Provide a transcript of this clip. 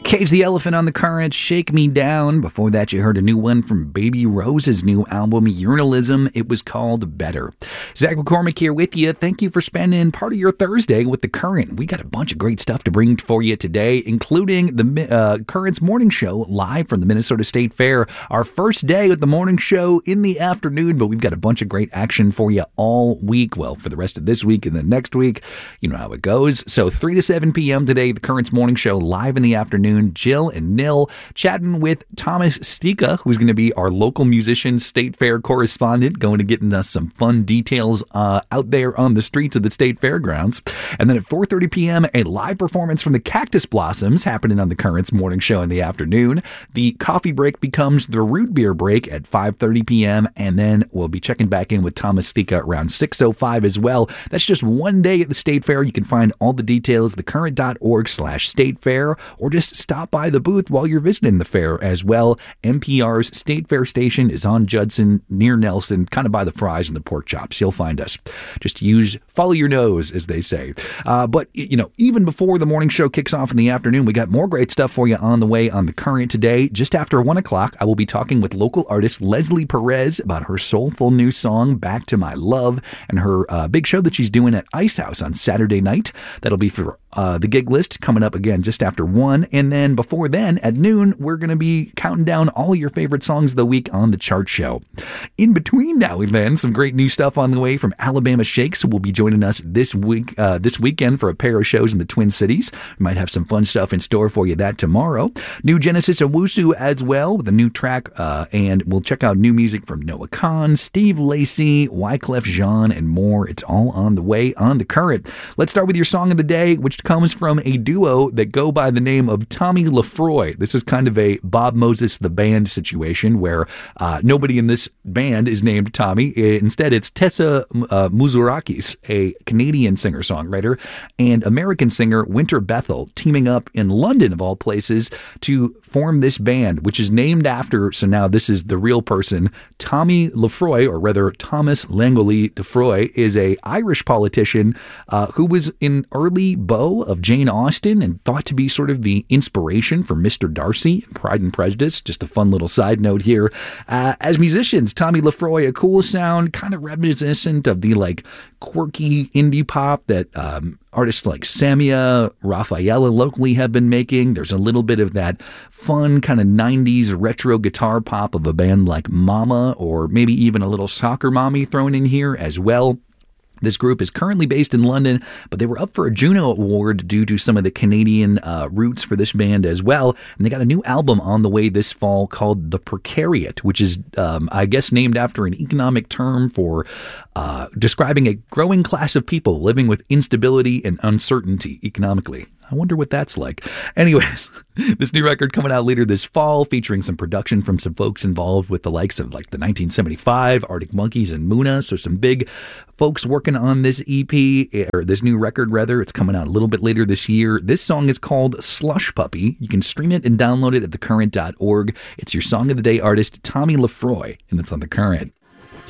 Cage the Elephant on the Current, Shake Me Down. Before that, you heard a new one from Baby Rose's new album, Journalism. It was called Better. Zach McCormick here with you. Thank you for spending part of your Thursday with The Current. We got a bunch of great stuff to bring for you today, including the Current's morning show live from the Minnesota State Fair. Our first day with the morning show in the afternoon, but we've got a bunch of great action for you all week. Well, for the rest of this week and then next week, you know how it goes. So 3 to 7 p.m. today, the Current's morning show live in the afternoon. Jill and Nil chatting with Thomas Stika, who's going to be our local musician, State Fair correspondent, going to getting us some fun details out there on the streets of the State Fairgrounds. And then at 4:30 p.m., a live performance from the Cactus Blossoms happening on the Current's morning show in the afternoon. The coffee break becomes the root beer break at 5:30 p.m., and then we'll be checking back in with Thomas Stika around 6:05 as well. That's just one day at the State Fair. You can find all the details at thecurrent.org/State Fair, or just stop by the booth while you're visiting the fair as well. NPR's State Fair station is on Judson near Nelson, kind of by the fries and the pork chops. You'll find us. Just follow your nose, as they say. But, you know, even before the morning show kicks off in the afternoon, we got more great stuff for you on the way on The Current today. Just after 1 o'clock, I will be talking with local artist Leslie Perez about her soulful new song, Back to My Love, and her big show that she's doing at Ice House on Saturday night. That'll be for the gig list coming up again just after 1. And then before then, at noon, we're going to be counting down all your favorite songs of the week on the chart show. In between now and then, some great new stuff on the way from Alabama Shakes, who will be joining us this weekend for a pair of shows in the Twin Cities. We might have some fun stuff in store for you that tomorrow. New Genesis Owusu as well with a new track, and we'll check out new music from Noah Kahan, Steve Lacy, Wyclef Jean, and more. It's all on the way on The Current. Let's start with your song of the day, which comes from a duo that go by the name of Tommy Lefroy. This is kind of a Bob Moses the Band situation where nobody in this band is named Tommy. Instead, it's Tessa Mouzarakis, a Canadian singer-songwriter, and American singer Winter Bethel, teaming up in London, of all places, to form this band, which is named after, so now this is the real person, Tommy Lefroy, or rather Thomas Langoli Lefroy, is a Irish politician who was an early beau of Jane Austen and thought to be sort of the inspiration for Mr. Darcy in Pride and Prejudice. Just a fun little side note here. As musicians, Tommy Lefroy, a cool sound, kind of reminiscent of the like quirky indie pop that artists like Samia, Rafaela locally have been making. There's a little bit of that fun kind of 90s retro guitar pop of a band like Mama, or maybe even a little Soccer Mommy thrown in here as well. This group is currently based in London, but they were up for a Juno Award due to some of the Canadian roots for this band as well. And they got a new album on the way this fall called The Precariat, which is, I guess, named after an economic term for describing a growing class of people living with instability and uncertainty economically. I wonder what that's like. Anyways, this new record coming out later this fall, featuring some production from some folks involved with the likes of like the 1975, Arctic Monkeys, and Muna. So some big folks working on this EP, or this new record rather. It's coming out a little bit later this year. This song is called Slush Puppy. You can stream it and download it at thecurrent.org. It's your Song of the Day artist, Tommy Lefroy, and it's on The Current.